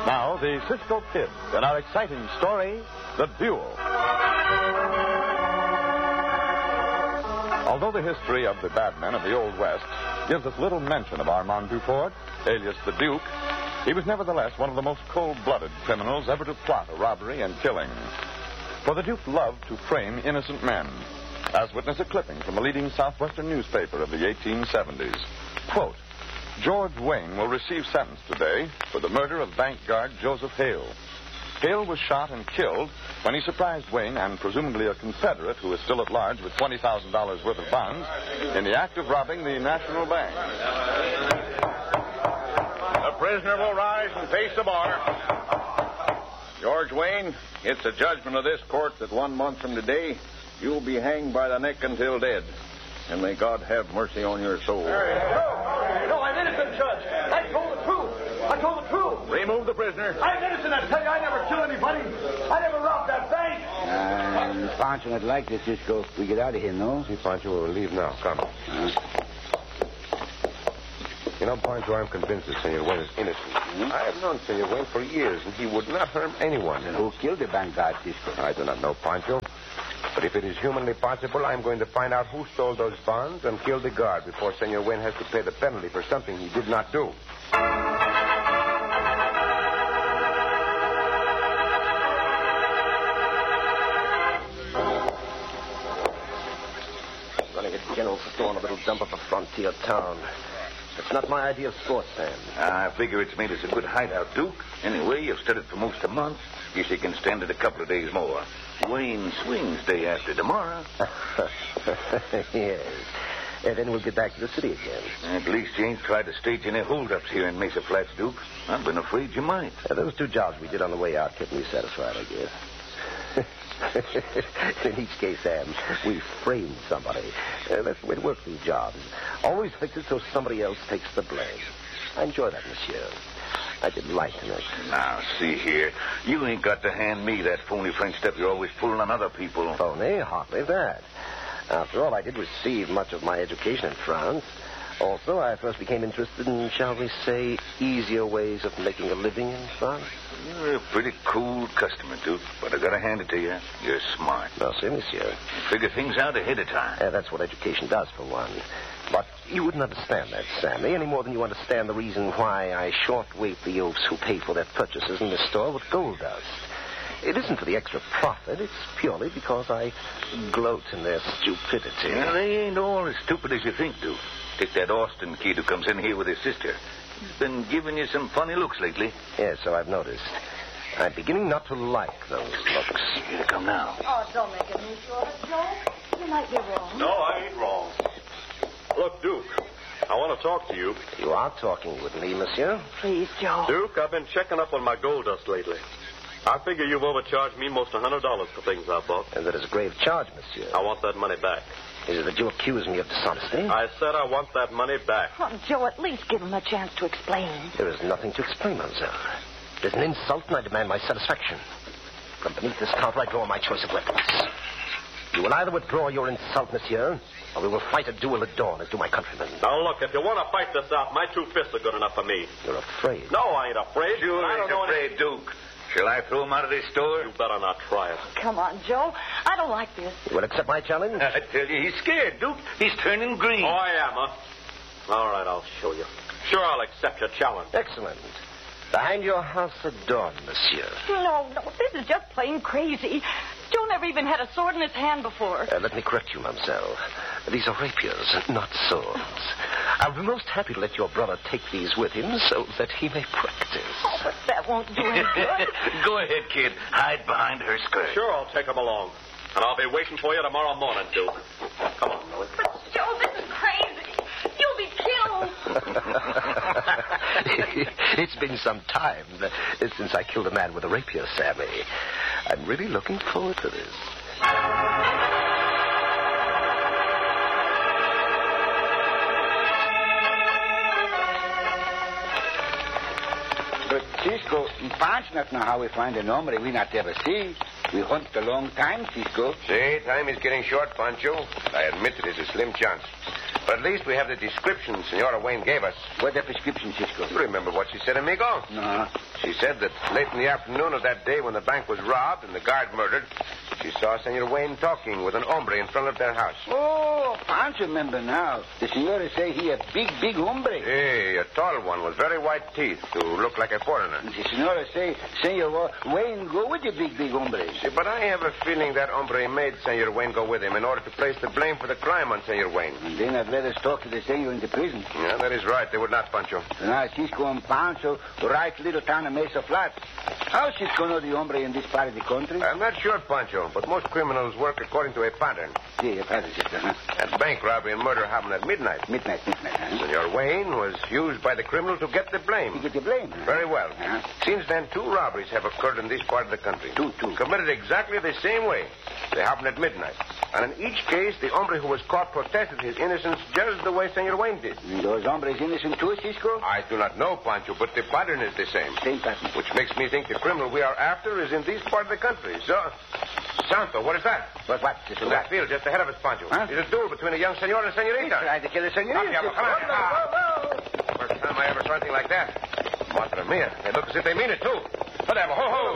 Now, the Cisco Kid in our exciting story, The Duel. Although the history of the bad men of the Old West gives us little mention of Armand Dufort, alias the Duke, he was nevertheless one of the most cold-blooded criminals ever to plot a robbery and killing. For the Duke loved to frame innocent men, as witness a clipping from a leading southwestern newspaper of the 1870s. Quote, George Wayne will receive sentence today for the murder of bank guard Joseph Hale. Hale was shot and killed when he surprised Wayne and presumably a Confederate who is still at large with $20,000 worth of bonds in the act of robbing the National Bank. The prisoner will rise and face the bar. George Wayne, it's the judgment of this court that 1 month from today you'll be hanged by the neck until dead. And may God have mercy on your soul. No, I'm innocent, Judge. I told the truth. Remove the prisoner. I'm innocent, I tell you. I never killed anybody. I never robbed that bank. Pancho, I'd like this, Cisco. We get out of here, no? See, Pancho, we'll leave now. Come. You know, Pancho, I'm convinced that Senor Wayne is innocent. I have known Senor Wayne for years, and he would not harm anyone. Then who killed the bank guard, Cisco? I do not know, Pancho. But if it is humanly possible, I'm going to find out who stole those bonds and kill the guard before Senor Wayne has to pay the penalty for something he did not do. Running a general store in a little dump of a frontier town. It's not my idea of sports, Sam. I figure it's made us a good hideout, Duke. Anyway, you've stood it for most of months. Guess you can stand it a couple of days more. Wayne swings day after tomorrow. Yes. And then we'll get back to the city again. At least you ain't tried to stage any holdups here in Mesa Flats, Duke. I've been afraid you might. Those 2 jobs we did on the way out kept me satisfied, I guess. In each case, Sam, we framed somebody. That's the way it works in jobs. Always fix it so somebody else takes the blame. I enjoy that, monsieur. I did like tonight. Now, see here. You ain't got to hand me that phony French stuff you're always pulling on other people. Phony? Hardly that. After all, I did receive much of my education in France. Also, I first became interested in, shall we say, easier ways of making a living in France. You're a pretty cool customer, Duke, but I gotta hand it to you. You're smart. Merci, monsieur. You figure things out ahead of time. That's what education does, for one. But you wouldn't understand that, Sammy, any more than you understand the reason why I short-weight the oafs who pay for their purchases in the store with gold dust. It isn't for the extra profit. It's purely because I gloat in their stupidity. Well, they ain't all as stupid as you think, Duke. Take that Austin kid who comes in here with his sister. He's been giving you some funny looks lately. Yes, so I've noticed. I'm beginning not to like those looks. Here they come now. Oh, don't make a niche of it, Joe. You might be wrong. No, I ain't wrong. Look, Duke, I want to talk to you. You are talking with me, monsieur? Please, Joe. Duke, I've been checking up on my gold dust lately. I figure you've overcharged me most $100 for things I bought. And that is a grave charge, monsieur. I want that money back. Is it that you accuse me of dishonesty? I said I want that money back. Oh, Joe, at least give him a chance to explain. There is nothing to explain, mademoiselle. It is an insult, and I demand my satisfaction. From beneath this counter, I draw my choice of weapons. You will either withdraw your insult, monsieur, or we will fight a duel at dawn, as do my countrymen. Now, look, if you want to fight this out, my 2 fists are good enough for me. You're afraid. No, I ain't afraid. Sure I ain't don't know afraid, Duke. Shall I throw him out of this store? You better not try it. Come on, Joe. I don't like this. You will accept my challenge? I tell you, he's scared, Duke. He's turning green. Oh, I am, huh? All right, I'll show you. Sure, I'll accept your challenge. Excellent. Behind your house at dawn, monsieur. No, this is just plain crazy. Joe never even had a sword in his hand before. Let me correct you, mademoiselle. These are rapiers, not swords. I'll be most happy to let your brother take these with him so that he may practice. Oh, but that won't do any good. Go ahead, kid. Hide behind her skirt. Sure, I'll take him along. And I'll be waiting for you tomorrow morning, Duke. Come on, Louis. But, Joe, this is crazy. You'll be killed. It's been some time since I killed a man with a rapier, Sammy. I'm really looking forward to this. But Cisco, Pancho not know how we find a number we not ever see. We hunt a long time, Cisco. Say, time is getting short, Pancho. I admit it is a slim chance. But at least we have the description Senora Wayne gave us. What's the prescription, Cisco? You remember what she said, amigo? No. She said that late in the afternoon of that day when the bank was robbed and the guard murdered, she saw Senor Wayne talking with an hombre in front of their house. Oh, Pancho remember now. The senora say he a big hombre. Hey, a tall one with very white teeth who looked like a foreigner. The senora say Senor Wayne go with the big hombre. See, but I have a feeling that hombre made Senor Wayne go with him in order to place the blame for the crime on Senor Wayne. And then I'd let us talk to the senor in the prison. Yeah, that is right. They would not, Pancho. So now Cisco and Pancho right little town of Mesa Flats. How Cisco know the hombre in this part of the country? I'm not sure, Pancho, but most criminals work according to a pattern. See, a pattern, Cisco, huh? That bank robbery and murder happened at midnight. Midnight, huh? Senor Wayne was used by the criminal to get the blame. To get the blame, huh? Very well. Uh-huh. Since then, 2 robberies have occurred in this part of the country. Two. Committed exactly the same way. They happened at midnight. And in each case, the hombre who was caught protested his innocence just the way Senor Wayne did. And those hombres innocent too, Cisco? I do not know, Pancho, but the pattern is the same. Same pattern. Which makes me think the criminal we are after is in this part of the country. So, Santo, what is that? What, Cisco? In that field just ahead of us, Pancho. Huh? There's a duel between a young senor and a senorita. Tried to kill the senorita. Come on. First time I ever saw anything like that. Madre mia. They look as if they mean it, too. Whatever.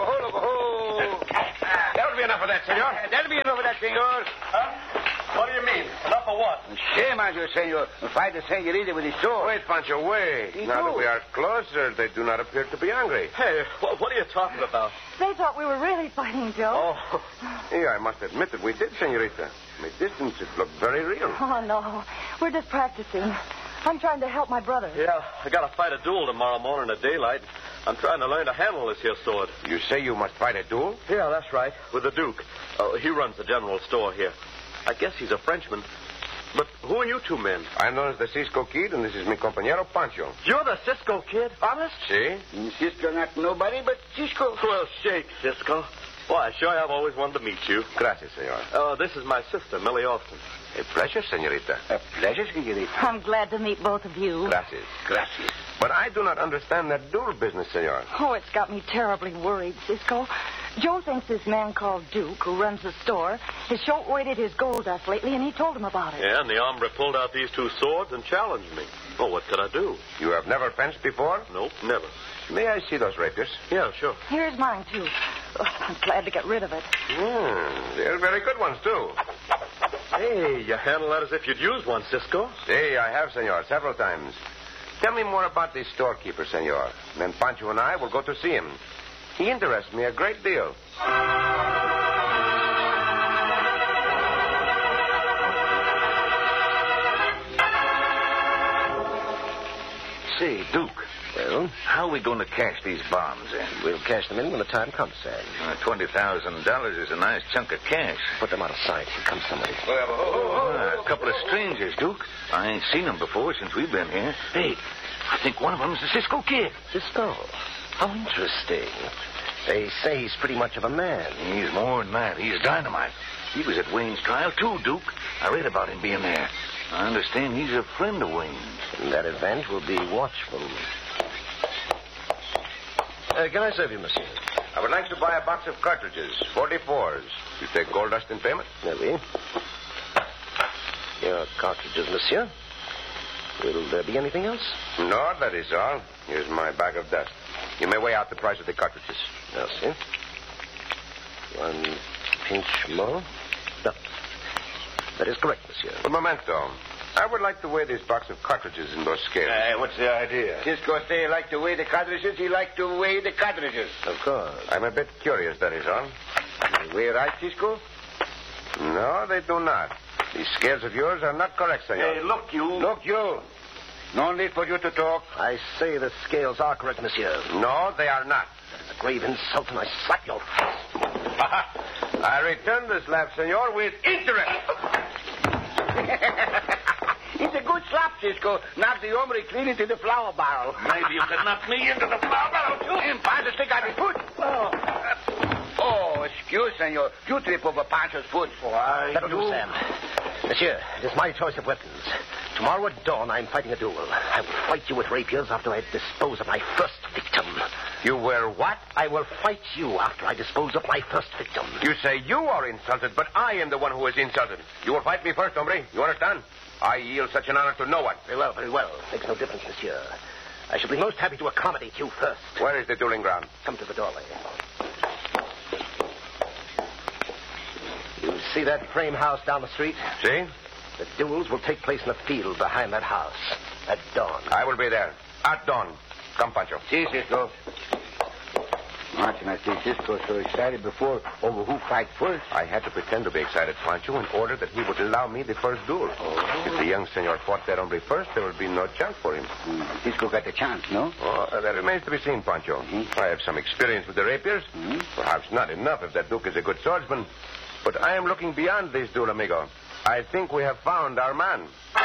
Ho. That'll be enough of that, senor. That'll be enough of that, senor. Huh? What do you mean? Enough of what? Shame on you, senor. Fight the senorita with his sword. Wait, Pancho, wait. Now that we are closer, they do not appear to be angry. Hey, what are you talking about? They thought we were really fighting, Joe. Oh. Yeah, I must admit that we did, senorita. From a distance, it looked very real. Oh, no. We're just practicing. I'm trying to help my brother. Yeah, I got to fight a duel tomorrow morning at daylight. I'm trying to learn to handle this here sword. You say you must fight a duel? Yeah, that's right. With the Duke. He runs the general store here. I guess he's a Frenchman. But who are you 2 men? I'm known as the Cisco Kid, and this is mi compañero Pancho. You're the Cisco Kid? Honest? See? Cisco not nobody but Cisco. Well, shake, Cisco. Why, sure, I've always wanted to meet you. Gracias, senor. This is my sister, Millie Austin. A pleasure, senorita. A pleasure, senorita. I'm glad to meet both of you. Gracias. Gracias. But I do not understand that duel business, senor. Oh, it's got me terribly worried, Cisco. Joe thinks this man called Duke, who runs the store, has short-weighted his gold dust lately, and he told him about it. Yeah, and the hombre pulled out these 2 swords and challenged me. Oh, what could I do? You have never fenced before? Nope, never. May I see those rapiers? Yeah, sure. Here's mine, too. Oh, I'm glad to get rid of it. They're very good ones, too. Hey, you handle that as if you'd used one, Cisco. See, I have, senor, several times. Tell me more about this storekeeper, senor. Then Pancho and I will go to see him. He interests me a great deal. Say, Duke, Well, how are we going to cash these bombs in? we'll cash them in when the time comes, Sam. $20,000 is a nice chunk of cash. Put them out of sight. Here comes somebody. A couple of strangers, Duke. I ain't seen them before since we've been here. Hey, I think one of them's the Cisco Kid. Cisco. How interesting. They say he's pretty much of a man. He's more than that. He's dynamite. He was at Wayne's trial, too, Duke. I read about him being there. I understand he's a friend of Wayne's. In that event, we'll be watchful. Can I serve you, monsieur? I would like to buy a box of cartridges, 44s. You take gold dust in payment? Maybe. Your cartridges, monsieur. Will there be anything else? No, that is all. Here's my bag of dust. You may weigh out the price of the cartridges. Merci. 1 pinch more. No. That is correct, monsieur. Un momento. I would like to weigh this box of cartridges in those scales. What's the idea? Cisco say he like to weigh the cartridges. He like to weigh the cartridges. Of course. I'm a bit curious, that is all. You weigh right, Cisco? No, they do not. These scales of yours are not correct, senor. Hey, look, you. Look, you. No need for you to talk. I say the scales are correct, monsieur. No, they are not. That's a grave insult, and I slap your face. I return the slap, senor, with interest. It's a good slap, Cisco. Knock the hombre clean into the flour barrel. Maybe you could knock me into the flour barrel, too. And Pancho stick out his foot. Oh, excuse, senor. You trip over Pancho's foot. Why? That'll do, Sam. Monsieur, it is my choice of weapons. Tomorrow at dawn, I'm fighting a duel. I will fight you with rapiers after I dispose of my first victim. You will what? I will fight you after I dispose of my first victim. You say you are insulted, but I am the one who is insulted. You will fight me first, hombre. You understand? I yield such an honor to no one. Very well, very well. Makes no difference, monsieur. I shall be most happy to accommodate you first. Where is the dueling ground? Come to the doorway. You see that frame house down the street? See? The duels will take place in the field behind that house at dawn. I will be there. At dawn. Come, Pancho. See, Cisco. Watching I see Cisco so excited before over who fight first. I had to pretend to be excited, Pancho, in order that he would allow me the first duel. Oh. If the young senor fought that hombre first, there would be no chance for him. Cisco got the chance, no? Oh, that remains to be seen, Pancho. I have some experience with the rapiers. Perhaps not enough if that Duke is a good swordsman. But I am looking beyond this duel, amigo. I think we have found our man.